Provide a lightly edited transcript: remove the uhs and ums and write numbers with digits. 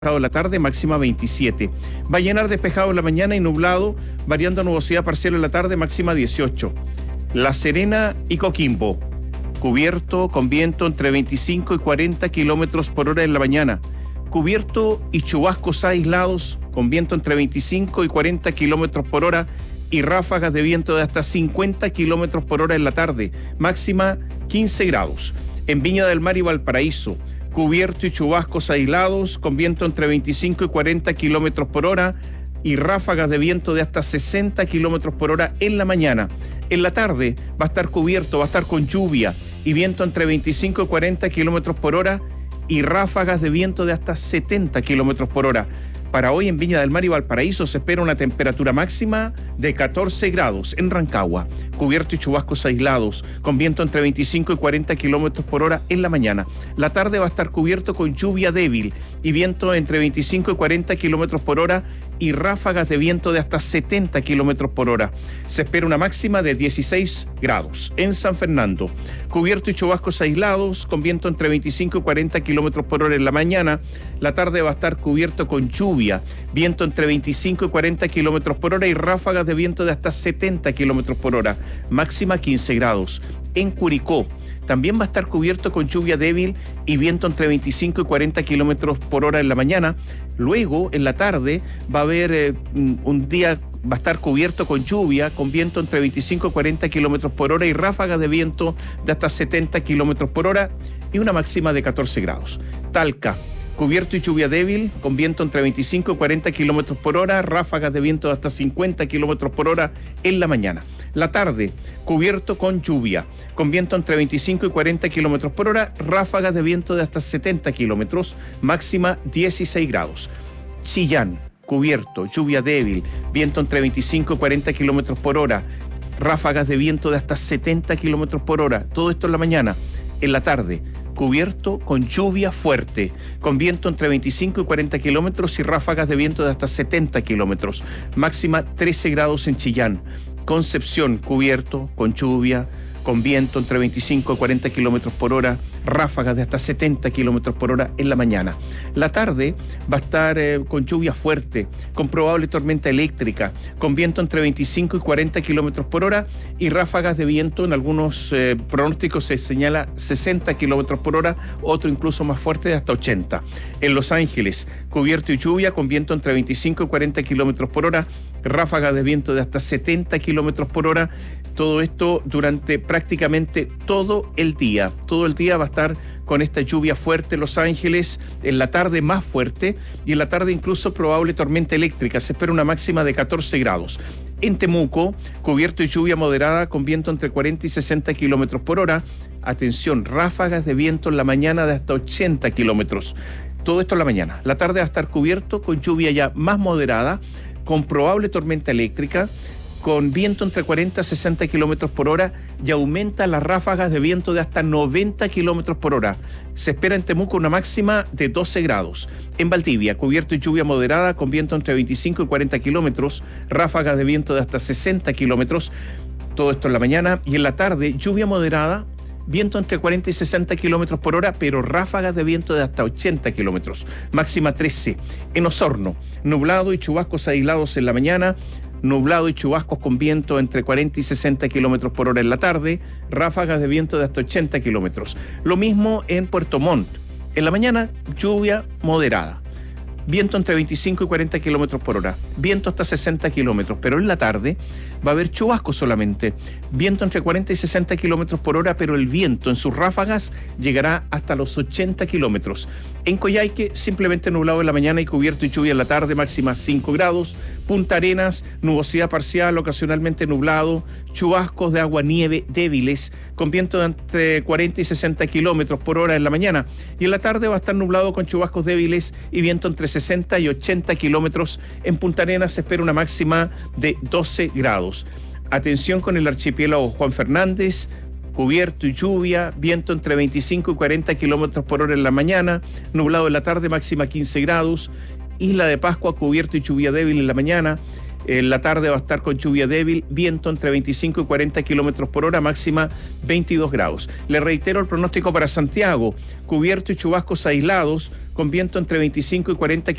de la tarde, máxima 27. Va a llenar despejado en la mañana y nublado, variando a nubosidad parcial en la tarde, máxima 18. La Serena y Coquimbo, cubierto con viento entre 25 y 40 kilómetros por hora en la mañana. Cubierto y chubascos aislados con viento entre 25 y 40 kilómetros por hora y ráfagas de viento de hasta 50 kilómetros por hora en la tarde, máxima 15 grados. En Viña del Mar y Valparaíso, cubierto y chubascos aislados con viento entre 25 y 40 kilómetros por hora y ráfagas de viento de hasta 60 kilómetros por hora en la mañana. En la tarde va a estar cubierto, va a estar con lluvia y viento entre 25 y 40 kilómetros por hora y ráfagas de viento de hasta 70 kilómetros por hora. Para hoy en Viña del Mar y Valparaíso se espera una temperatura máxima de 14 grados en Rancagua, cubierto y chubascos aislados, con viento entre 25 y 40 kilómetros por hora en la mañana. La tarde va a estar cubierto con lluvia débil y viento entre 25 y 40 kilómetros por hora y ráfagas de viento de hasta 70 kilómetros por hora. Se espera una máxima de 16 grados. En San Fernando, cubierto y chubascos aislados, con viento entre 25 y 40 kilómetros por hora en la mañana. La tarde va a estar cubierto con lluvia, viento entre 25 y 40 kilómetros por hora y ráfagas de viento de hasta 70 kilómetros por hora, máxima 15 grados. En Curicó también va a estar cubierto con lluvia débil y viento entre 25 y 40 kilómetros por hora en la mañana. Luego, en la tarde, va a haber un día, va a estar cubierto con lluvia, con viento entre 25 y 40 kilómetros por hora y ráfagas de viento de hasta 70 kilómetros por hora y una máxima de 14 grados. Talca, cubierto y lluvia débil, con viento entre 25 y 40 kilómetros por hora, ráfagas de viento de hasta 50 kilómetros por hora en la mañana. La tarde, cubierto con lluvia, con viento entre 25 y 40 kilómetros por hora, ráfagas de viento de hasta 70 kilómetros, máxima 16 grados. Chillán, cubierto, lluvia débil, viento entre 25 y 40 kilómetros por hora, ráfagas de viento de hasta 70 kilómetros por hora. Todo esto en la mañana. En la tarde, cubierto con lluvia fuerte, con viento entre 25 y 40 kilómetros y ráfagas de viento de hasta 70 kilómetros. Máxima 13 grados en Chillán. Concepción, cubierto, con lluvia, con viento entre 25 y 40 kilómetros por hora, ráfagas de hasta 70 kilómetros por hora en la mañana. La tarde va a estar con lluvia fuerte, con probable tormenta eléctrica, con viento entre 25 y 40 kilómetros por hora y ráfagas de viento. En algunos pronósticos se señala 60 kilómetros por hora, otro incluso más fuerte de hasta 80. En Los Ángeles, cubierto y lluvia, con viento entre 25 y 40 kilómetros por hora, ráfagas de viento de hasta 70 kilómetros por hora. Todo esto durante prácticamente todo el día. Todo el día va a estar con esta lluvia fuerte en Los Ángeles, en la tarde más fuerte y en la tarde incluso probable tormenta eléctrica. Se espera una máxima de 14 grados. En Temuco, cubierto y lluvia moderada con viento entre 40 y 60 kilómetros por hora. Atención, ráfagas de viento en la mañana de hasta 80 kilómetros. Todo esto en la mañana. La tarde va a estar cubierto con lluvia ya más moderada, con probable tormenta eléctrica, con viento entre 40 y 60 kilómetros por hora y aumenta las ráfagas de viento de hasta 90 kilómetros por hora. Se espera en Temuco una máxima de 12 grados. En Valdivia, cubierto y lluvia moderada con viento entre 25 y 40 kilómetros, ráfagas de viento de hasta 60 kilómetros. Todo esto en la mañana. Y en la tarde, lluvia moderada, viento entre 40 y 60 kilómetros por hora, pero ráfagas de viento de hasta 80 kilómetros. Máxima 13. En Osorno, nublado y chubascos aislados en la mañana, nublado y chubascos con viento entre 40 y 60 kilómetros por hora en la tarde, ráfagas de viento de hasta 80 kilómetros. Lo mismo en Puerto Montt. En la mañana, lluvia moderada, viento entre 25 y 40 kilómetros por hora, viento hasta 60 kilómetros, pero en la tarde va a haber chubascos solamente, viento entre 40 y 60 kilómetros por hora, pero el viento en sus ráfagas llegará hasta los 80 kilómetros. En Coyhaique, simplemente nublado en la mañana y cubierto y lluvia en la tarde, máxima 5 grados. Punta Arenas, nubosidad parcial, ocasionalmente nublado, chubascos de agua-nieve débiles, con viento de entre 40 y 60 kilómetros por hora en la mañana. Y en la tarde va a estar nublado con chubascos débiles y viento entre 60 y 80 kilómetros. En Punta Arenas se espera una máxima de 12 grados. Atención con el archipiélago Juan Fernández, cubierto y lluvia, viento entre 25 y 40 kilómetros por hora en la mañana, nublado en la tarde, máxima 15 grados. Isla de Pascua, cubierto y lluvia débil en la mañana. En la tarde va a estar con lluvia débil, viento entre 25 y 40 kilómetros por hora, máxima 22 grados. Le reitero el pronóstico para Santiago: cubierto y chubascos aislados, con viento entre 25 y 40